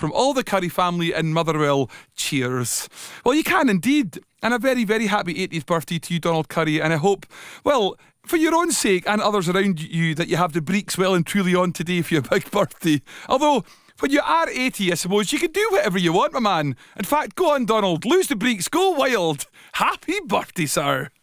from all the Curry family in Motherwell. Cheers. Well, you can indeed. And a very, very happy 80th birthday to you, Donald Curry. And I hope, well, for your own sake and others around you, that you have the breeks well and truly on today for your big birthday. Although, when you are 80, I suppose, you can do whatever you want, my man. In fact, go on, Donald. Lose the breeks. Go wild. Happy birthday, sir.